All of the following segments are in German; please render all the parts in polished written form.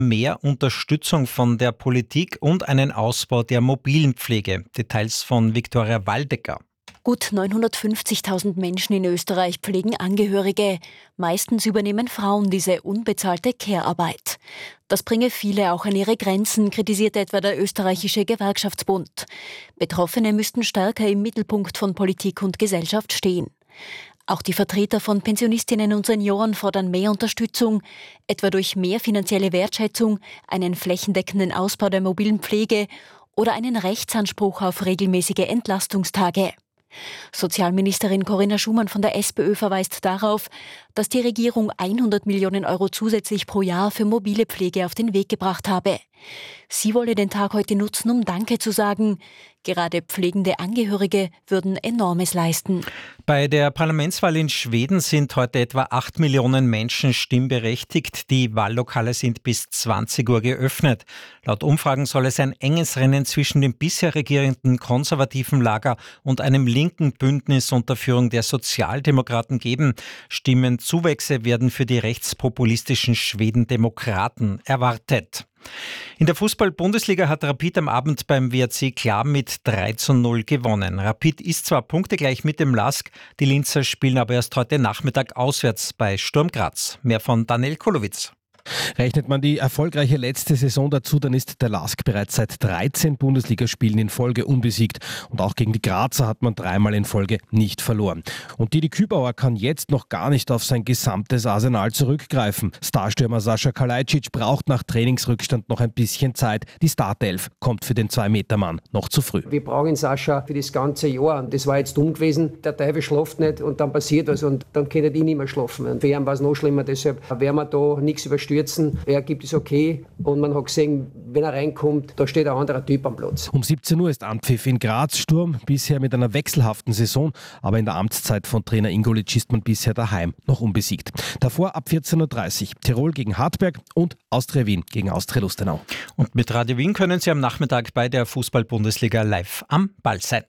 mehr Unterstützung von der Politik und einen Ausbau der mobilen Pflege. Details von Viktoria Waldecker. Gut 950.000 Menschen in Österreich pflegen Angehörige. Meistens übernehmen Frauen diese unbezahlte Care-Arbeit. Das bringe viele auch an ihre Grenzen, kritisiert etwa der österreichische Gewerkschaftsbund. Betroffene müssten stärker im Mittelpunkt von Politik und Gesellschaft stehen. Auch die Vertreter von Pensionistinnen und Senioren fordern mehr Unterstützung, etwa durch mehr finanzielle Wertschätzung, einen flächendeckenden Ausbau der mobilen Pflege oder einen Rechtsanspruch auf regelmäßige Entlastungstage. Sozialministerin Corinna Schumann von der SPÖ verweist darauf, dass die Regierung 100 Millionen Euro zusätzlich pro Jahr für mobile Pflege auf den Weg gebracht habe. Sie wolle den Tag heute nutzen, um Danke zu sagen. Gerade pflegende Angehörige würden Enormes leisten. Bei der Parlamentswahl in Schweden sind heute etwa 8 Millionen Menschen stimmberechtigt. Die Wahllokale sind bis 20 Uhr geöffnet. Laut Umfragen soll es ein enges Rennen zwischen dem bisher regierenden konservativen Lager und einem linken Bündnis unter Führung der Sozialdemokraten geben. Stimmenzuwächse werden für die rechtspopulistischen Schwedendemokraten erwartet. In der Fußball-Bundesliga hat Rapid am Abend beim WRC klar mit 3:0 gewonnen. Rapid ist zwar punktegleich mit dem LASK, die Linzer spielen aber erst heute Nachmittag auswärts bei Sturm Graz. Mehr von Daniel Kolowitz. Rechnet man die erfolgreiche letzte Saison dazu, dann ist der LASK bereits seit 13 Bundesligaspielen in Folge unbesiegt. Und auch gegen die Grazer hat man 3-mal in Folge nicht verloren. Und Didi Kübauer kann jetzt noch gar nicht auf sein gesamtes Arsenal zurückgreifen. Starstürmer Sascha Kalajdzic braucht nach Trainingsrückstand noch ein bisschen Zeit. Die Startelf kommt für den 2-Meter-Mann noch zu früh. Wir brauchen Sascha für das ganze Jahr. Und das war jetzt dumm gewesen. Der Teufel schläft nicht und dann passiert was und dann kann er nicht mehr schlafen. Und für ihn war es noch schlimmer. Deshalb werden wir da nichts überstürzen. Er gibt es okay und man hat gesehen, wenn er reinkommt, da steht ein anderer Typ am Platz. Um 17 Uhr ist Anpfiff in Graz. Sturm bisher mit einer wechselhaften Saison, aber in der Amtszeit von Trainer Ingolic ist man bisher daheim noch unbesiegt. Davor ab 14.30 Uhr Tirol gegen Hartberg und Austria Wien gegen Austria Lustenau. Und mit Radio Wien können Sie am Nachmittag bei der Fußball-Bundesliga live am Ball sein.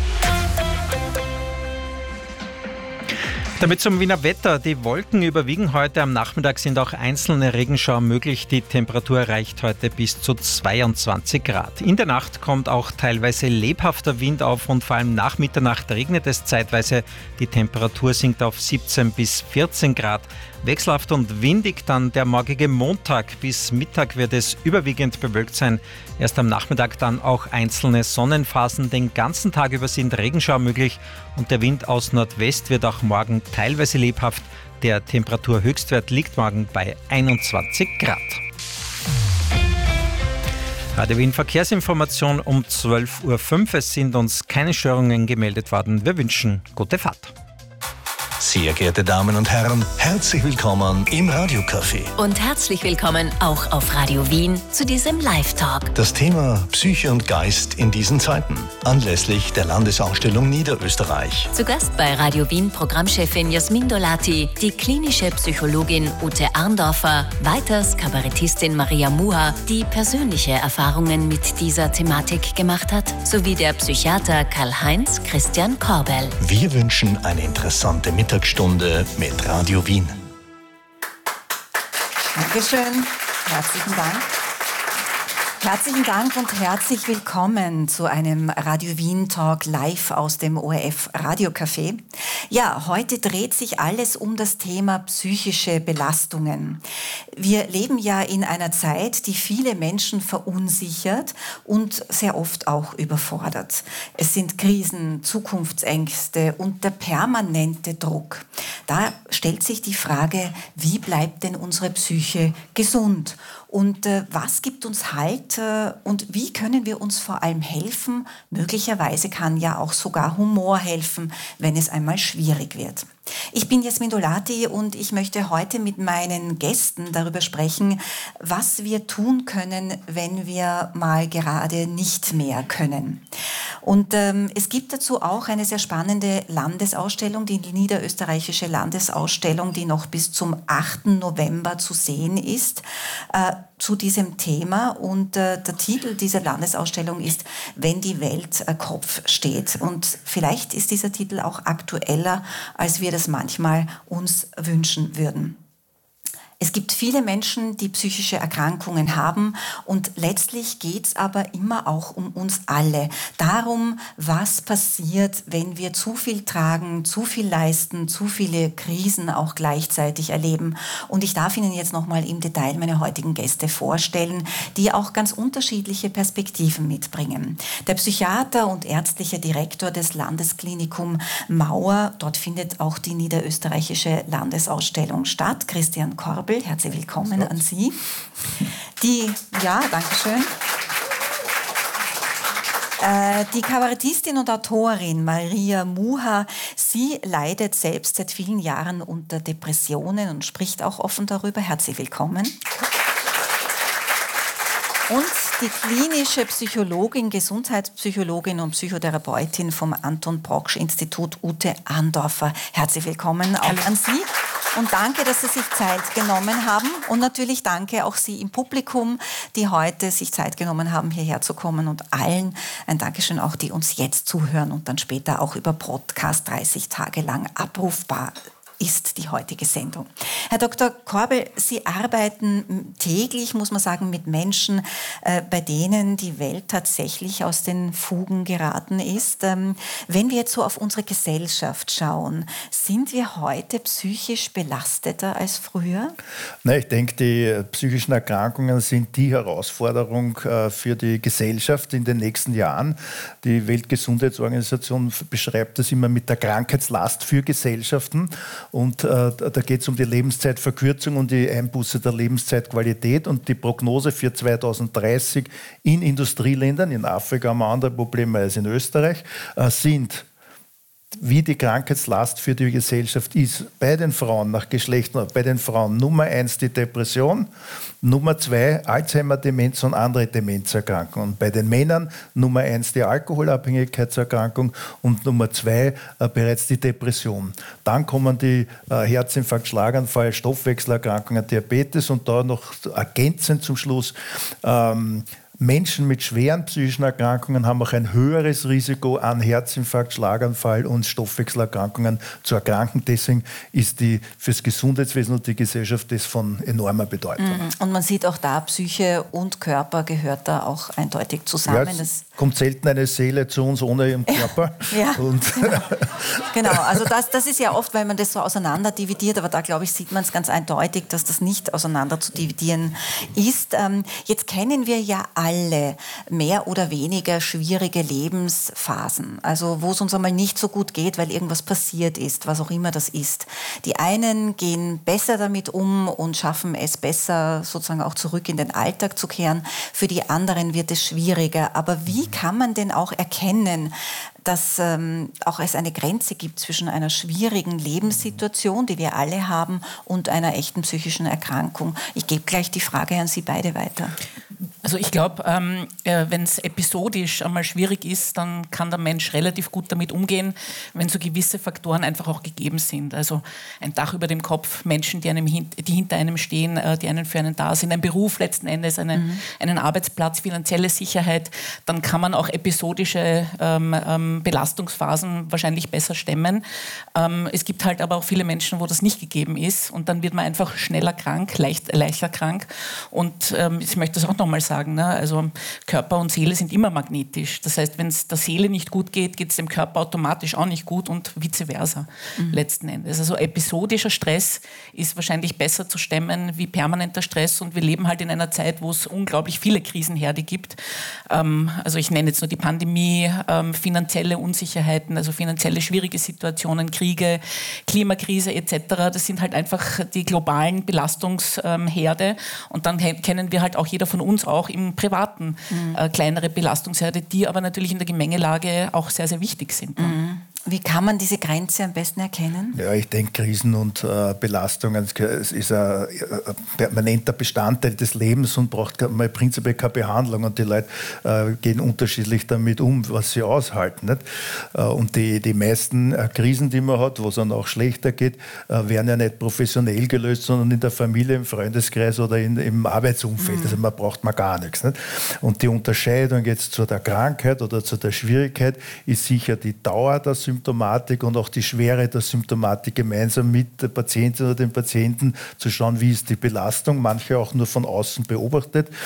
Damit zum Wiener Wetter. Die Wolken überwiegen heute. Am Nachmittag sind auch einzelne Regenschauer möglich. Die Temperatur reicht heute bis zu 22 Grad. In der Nacht kommt auch teilweise lebhafter Wind auf und vor allem nach Mitternacht regnet es zeitweise. Die Temperatur sinkt auf 17 bis 14 Grad. Wechselhaft und windig dann der morgige Montag. Bis Mittag wird es überwiegend bewölkt sein. Erst am Nachmittag dann auch einzelne Sonnenphasen. Den ganzen Tag über sind Regenschauer möglich und der Wind aus Nordwest wird auch morgen teilweise lebhaft. Der Temperaturhöchstwert liegt morgen bei 21 Grad. Radio Wien Verkehrsinformation um 12.05 Uhr. Es sind uns keine Störungen gemeldet worden. Wir wünschen gute Fahrt. Sehr geehrte Damen und Herren, herzlich willkommen im Radiocafé. Und herzlich willkommen auch auf Radio Wien zu diesem Live-Talk. Das Thema Psyche und Geist in diesen Zeiten, anlässlich der Landesausstellung Niederösterreich. Zu Gast bei Radio Wien Programmchefin Jasmin Dolati, die klinische Psychologin Ute Arndorfer, weiters Kabarettistin Maria Muha, die persönliche Erfahrungen mit dieser Thematik gemacht hat, sowie der Psychiater Karl-Heinz Christian Korbel. Wir wünschen eine interessante Mittagsstunde mit Radio Wien. Dankeschön. Herzlichen Dank. Herzlichen Dank und herzlich willkommen zu einem Radio Wien Talk live aus dem ORF Radiocafé. Ja, heute dreht sich alles um das Thema psychische Belastungen. Wir leben ja in einer Zeit, die viele Menschen verunsichert und sehr oft auch überfordert. Es sind Krisen, Zukunftsängste und der permanente Druck. Da stellt sich die Frage, wie bleibt denn unsere Psyche gesund? Und was gibt uns Halt und wie können wir uns vor allem helfen? Möglicherweise kann ja auch sogar Humor helfen, wenn es einmal schwierig wird. Ich bin Jasmin Dolati und ich möchte heute mit meinen Gästen darüber sprechen, was wir tun können, wenn wir mal gerade nicht mehr können. Und es gibt dazu auch eine sehr spannende Landesausstellung, die niederösterreichische Landesausstellung, die noch bis zum 8. November zu sehen ist, zu diesem Thema. Und der Titel dieser Landesausstellung ist "Wenn die Welt Kopf steht". Und vielleicht ist dieser Titel auch aktueller, als wir das manchmal uns wünschen würden. Es gibt viele Menschen, die psychische Erkrankungen haben und letztlich geht es aber immer auch um uns alle. Darum, was passiert, wenn wir zu viel tragen, zu viel leisten, zu viele Krisen auch gleichzeitig erleben. Und ich darf Ihnen jetzt nochmal im Detail meine heutigen Gäste vorstellen, die auch ganz unterschiedliche Perspektiven mitbringen. Der Psychiater und ärztliche Direktor des Landesklinikum Mauer, dort findet auch die niederösterreichische Landesausstellung statt, Christian Korbel. Herzlich willkommen an Sie. Danke schön. Die Kabarettistin und Autorin Maria Muha, sie leidet selbst seit vielen Jahren unter Depressionen und spricht auch offen darüber. Herzlich willkommen. Und die klinische Psychologin, Gesundheitspsychologin und Psychotherapeutin vom Anton-Proksch-Institut Ute Arndorfer. Herzlich willkommen auch an Sie. Und danke, dass Sie sich Zeit genommen haben. Und natürlich danke auch Sie im Publikum, die heute sich Zeit genommen haben, hierher zu kommen. Und allen ein Dankeschön auch, die uns jetzt zuhören und dann später auch über Podcast 30 Tage lang abrufbar ist die heutige Sendung. Herr Dr. Korbel, Sie arbeiten täglich, muss man sagen, mit Menschen, bei denen die Welt tatsächlich aus den Fugen geraten ist. Wenn wir jetzt so auf unsere Gesellschaft schauen, sind wir heute psychisch belasteter als früher? Ich denke, die psychischen Erkrankungen sind die Herausforderung für die Gesellschaft in den nächsten Jahren. Die Weltgesundheitsorganisation beschreibt das immer mit der Krankheitslast für Gesellschaften. Und da geht es um die Lebenszeitverkürzung und die Einbuße der Lebenszeitqualität. Und die Prognose für 2030 in Industrieländern, in Afrika haben wir andere Probleme als in Österreich, sind, wie die Krankheitslast für die Gesellschaft ist. Bei den Frauen nach Geschlecht, bei den Frauen Nummer 1 die Depression, Nummer 2 Alzheimer-Demenz und andere Demenzerkrankungen. Und bei den Männern Nummer 1 die Alkoholabhängigkeitserkrankung und Nummer 2 bereits die Depression. Dann kommen die Herzinfarkt, Schlaganfall, Stoffwechselerkrankungen, Diabetes und da noch ergänzend zum Schluss Menschen mit schweren psychischen Erkrankungen haben auch ein höheres Risiko an Herzinfarkt, Schlaganfall und Stoffwechselerkrankungen zu erkranken. Deswegen ist die fürs Gesundheitswesen und die Gesellschaft das von enormer Bedeutung. Und man sieht auch da, Psyche und Körper gehört da auch eindeutig zusammen. Ja, es kommt selten eine Seele zu uns ohne ihren Körper. Ja, genau. Also das ist ja oft, weil man das so auseinander dividiert, aber da, glaube ich, sieht man es ganz eindeutig, dass das nicht auseinander zu dividieren ist. Jetzt kennen wir ja alle mehr oder weniger schwierige Lebensphasen, also wo es uns einmal nicht so gut geht, weil irgendwas passiert ist, was auch immer das ist. Die einen gehen besser damit um und schaffen es besser, sozusagen auch zurück in den Alltag zu kehren. Für die anderen wird es schwieriger. Aber wie kann man denn auch erkennen, dass auch es eine Grenze gibt zwischen einer schwierigen Lebenssituation, die wir alle haben, und einer echten psychischen Erkrankung? Ich gebe gleich die Frage an Sie beide weiter. Also ich glaube, wenn es episodisch einmal schwierig ist, dann kann der Mensch relativ gut damit umgehen, wenn so gewisse Faktoren einfach auch gegeben sind. Also ein Dach über dem Kopf, Menschen, die hinter einem stehen, die einen für einen da sind, ein Beruf letzten Endes, einen Arbeitsplatz, finanzielle Sicherheit, dann kann man auch episodische Belastungsphasen wahrscheinlich besser stemmen. Es gibt halt aber auch viele Menschen, wo das nicht gegeben ist und dann wird man einfach schneller krank, leichter krank. Und ich möchte das auch nochmal sagen, ne? Also Körper und Seele sind immer magnetisch. Das heißt, wenn es der Seele nicht gut geht, geht es dem Körper automatisch auch nicht gut und vice versa letzten Endes. Also episodischer Stress ist wahrscheinlich besser zu stemmen wie permanenter Stress und wir leben halt in einer Zeit, wo es unglaublich viele Krisenherde gibt. Also ich nenne jetzt nur die Pandemie, finanzielle Unsicherheiten, also finanzielle schwierige Situationen, Kriege, Klimakrise etc. Das sind halt einfach die globalen Belastungsherde und dann kennen wir halt auch jeder von uns auch im Privaten kleinere Belastungsherde, die aber natürlich in der Gemengelage auch sehr, sehr wichtig sind. Wie kann man diese Grenze am besten erkennen? Ja, ich denke, Krisen und Belastungen ist ein permanenter Bestandteil des Lebens und braucht mal prinzipiell keine Behandlung. Und die Leute gehen unterschiedlich damit um, was sie aushalten. Nicht? Und die meisten Krisen, die man hat, wo es dann auch schlechter geht, werden ja nicht professionell gelöst, sondern in der Familie, im Freundeskreis oder im Arbeitsumfeld. Also man braucht gar nichts. Nicht? Und die Unterscheidung jetzt zu der Krankheit oder zu der Schwierigkeit ist sicher die Dauer der Symptome Symptomatik und auch die Schwere der Symptomatik gemeinsam mit der Patientin oder dem Patienten zu schauen, wie ist die Belastung, manche auch nur von außen beobachtet.